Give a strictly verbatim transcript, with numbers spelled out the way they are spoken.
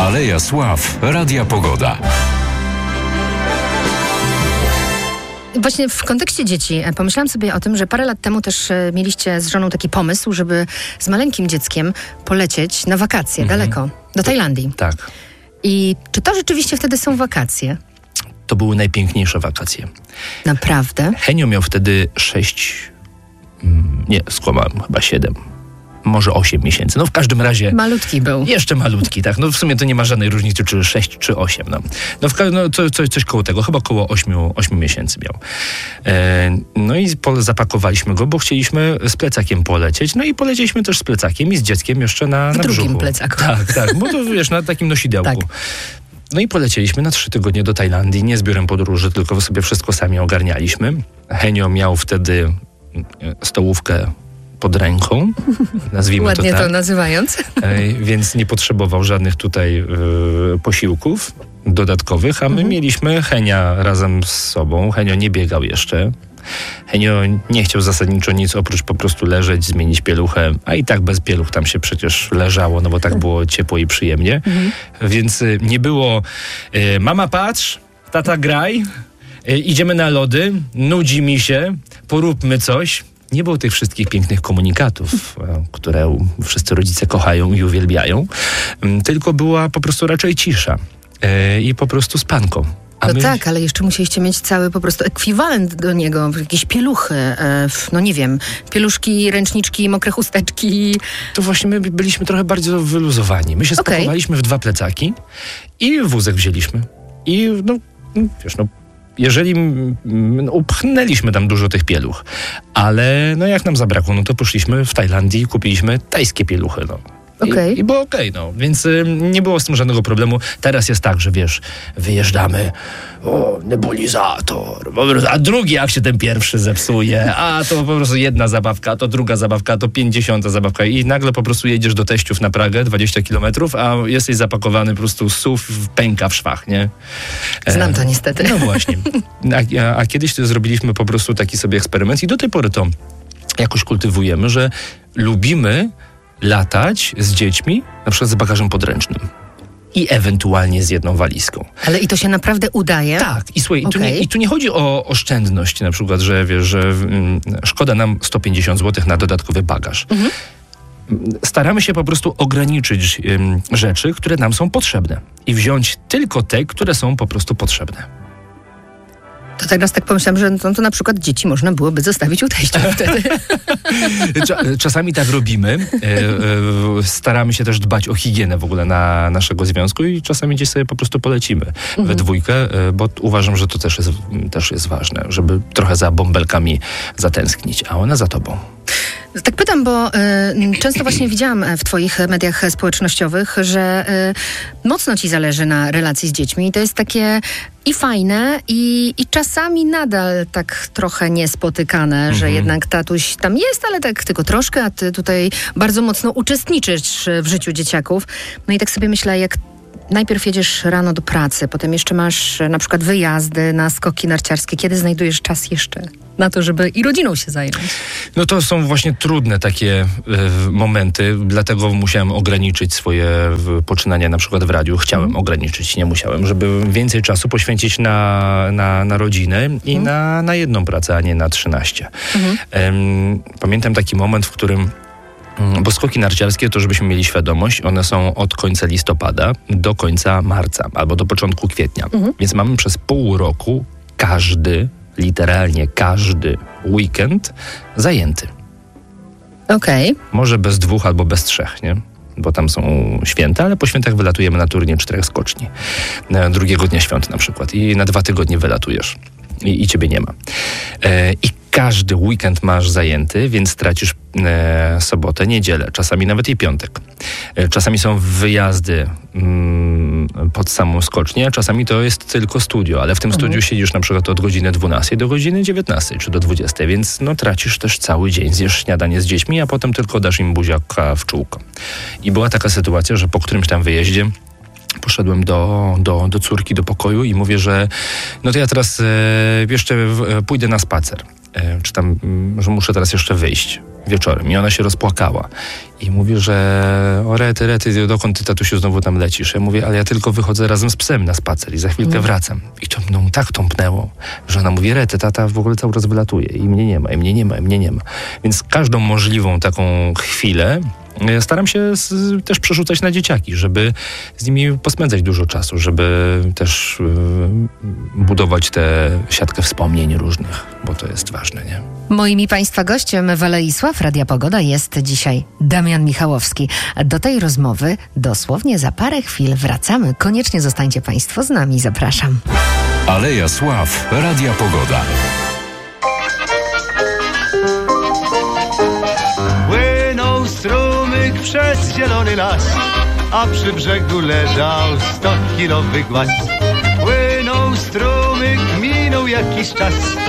Aleja Sław, Radia Pogoda. Właśnie w kontekście dzieci pomyślałam sobie o tym, że parę lat temu też mieliście z żoną taki pomysł, żeby z maleńkim dzieckiem polecieć na wakacje mhm. daleko, do Tajlandii. Tak. I czy to rzeczywiście wtedy są wakacje? To były najpiękniejsze wakacje. Naprawdę? Henio miał wtedy sześć, nie, skłamałem, chyba siedem. Może osiem miesięcy. No w każdym razie... Malutki był. Jeszcze malutki, tak. No w sumie to nie ma żadnej różnicy, czy sześć, czy osiem. No, no, w, no to, to, coś koło tego. Chyba koło ośmiu miesięcy miał. E, no i po, zapakowaliśmy go, bo chcieliśmy z plecakiem polecieć. No i polecieliśmy też z plecakiem i z dzieckiem jeszcze na, w na drugim brzuchu. plecaku. Tak, tak. Bo to wiesz, na takim nosidełku. Tak. No i polecieliśmy na trzy tygodnie do Tajlandii. Nie z biurem podróży, tylko sobie wszystko sami ogarnialiśmy. Henio miał wtedy stołówkę pod ręką, nazwijmy Ładnie to tak. to nazywając. E, więc nie potrzebował żadnych tutaj e, posiłków dodatkowych, a my mhm. mieliśmy Henia razem z sobą. Henio nie biegał jeszcze. Henio nie chciał zasadniczo nic oprócz po prostu leżeć, zmienić pieluchę, a i tak bez pieluch tam się przecież leżało, no bo tak było ciepło i przyjemnie. Mhm. Więc e, nie było e, mama patrz, tata graj, e, idziemy na lody, nudzi mi się, poróbmy coś. Nie było tych wszystkich pięknych komunikatów, które wszyscy rodzice kochają i uwielbiają, tylko była po prostu raczej cisza i po prostu spanko. A no my... tak, ale jeszcze musieliście mieć cały po prostu ekwiwalent do niego, jakieś pieluchy, no nie wiem, pieluszki, ręczniczki, mokre chusteczki. To właśnie my byliśmy trochę bardzo wyluzowani. My się okay. spakowaliśmy w dwa plecaki i wózek wzięliśmy. I no, wiesz, no jeżeli no, upchnęliśmy tam dużo tych pieluch, ale no jak nam zabrakło, no to poszliśmy w Tajlandii i kupiliśmy tajskie pieluchy, no. Okay. I, I było okej, okay, no. Więc y, nie było z tym żadnego problemu. Teraz jest tak, że wiesz, wyjeżdżamy, o, nebulizator, a drugi jak się ten pierwszy zepsuje, a to po prostu jedna zabawka, a to druga zabawka, a to pięćdziesiąta zabawka i nagle po prostu jedziesz do teściów na Pragę, dwadzieścia kilometrów, a jesteś zapakowany po prostu S U V pęka w szwach, nie? E, Znam to niestety. No właśnie. A, a, a kiedyś to zrobiliśmy po prostu taki sobie eksperyment i do tej pory to jakoś kultywujemy, że lubimy latać z dziećmi, na przykład z bagażem podręcznym i ewentualnie z jedną walizką. Ale i to się naprawdę udaje? Tak. I słuchaj, okay. tu nie, i tu nie chodzi o oszczędność na przykład, że wiesz, że mm, szkoda nam sto pięćdziesiąt złotych na dodatkowy bagaż. Mhm. Staramy się po prostu ograniczyć ym, rzeczy, które nam są potrzebne i wziąć tylko te, które są po prostu potrzebne. To teraz tak pomyślałam, że no to na przykład dzieci można byłoby zostawić u teściów wtedy. Czasami tak robimy. E, e, staramy się też dbać o higienę w ogóle na naszego związku i czasami gdzieś sobie po prostu polecimy mhm. we dwójkę, e, bo uważam, że to też jest, też jest ważne, żeby trochę za bąbelkami zatęsknić, a one za tobą. Tak pytam, bo y, często właśnie widziałam w twoich mediach społecznościowych, że y, mocno ci zależy na relacji z dziećmi i to jest takie i fajne i, i czasami nadal tak trochę niespotykane, mhm. że jednak tatuś tam jest, ale tak tylko troszkę, a ty tutaj bardzo mocno uczestniczysz w życiu dzieciaków. No i tak sobie myślę, jak najpierw jedziesz rano do pracy, potem jeszcze masz na przykład wyjazdy na skoki narciarskie. Kiedy znajdujesz czas jeszcze na to, żeby i rodziną się zająć? No to są właśnie trudne takie y, momenty, dlatego musiałem ograniczyć swoje y, poczynania na przykład w radiu. Chciałem mm. ograniczyć, nie musiałem, żeby więcej czasu poświęcić na, na, na rodzinę i mm. na, na jedną pracę, a nie na trzynaście. Mm. Ym, pamiętam taki moment, w którym bo skoki narciarskie, to żebyśmy mieli świadomość, one są od końca listopada do końca marca albo do początku kwietnia. Mhm. Więc mamy przez pół roku każdy, literalnie każdy weekend zajęty. Okej. Okay. Może bez dwóch albo bez trzech, nie? Bo tam są święta, ale po świętach wylatujemy na turniej czterech skoczni. Drugiego dnia świąt na przykład. I na dwa tygodnie wylatujesz. I, i ciebie nie ma. E, I każdy weekend masz zajęty, więc tracisz e, sobotę, niedzielę, czasami nawet i piątek. E, czasami są wyjazdy mm, pod samą skocznię, a czasami to jest tylko studio, ale w tym mhm. studiu siedzisz na przykład od godziny dwunastej do godziny dziewiętnastej czy do dwudziestej, więc no tracisz też cały dzień, zjesz śniadanie z dziećmi, a potem tylko dasz im buziaka w czółko. I była taka sytuacja, że po którymś tam wyjeździe poszedłem do, do, do córki, do pokoju i mówię, że no to ja teraz e, jeszcze w, pójdę na spacer. E, czy tam, że muszę teraz jeszcze wyjść. wieczorem i ona się rozpłakała. I mówi, że o rety, rety, dokąd ty, tatusiu, znowu tam lecisz? Ja mówię, ale ja tylko wychodzę razem z psem na spacer i za chwilkę mm. wracam. I to mną tak tąpnęło, że ona mówi, rety, tata w ogóle cały czas wylatuje i mnie nie ma, i mnie nie ma, i mnie nie ma. Więc każdą możliwą taką chwilę staram się z, też przerzucać na dzieciaki, żeby z nimi pospędzać dużo czasu, żeby też y, budować tę siatkę wspomnień różnych, bo to jest ważne, nie? Moim i Państwa gościem w Alei Sław Radia Pogoda jest dzisiaj Damian Michałowski. Do tej rozmowy dosłownie za parę chwil wracamy. Koniecznie zostańcie Państwo z nami. Zapraszam. Aleja Sław Radia Pogoda. Płynął strumyk przez zielony las, a przy brzegu leżał stokilowy głaz. Płynął strumyk, minął jakiś czas,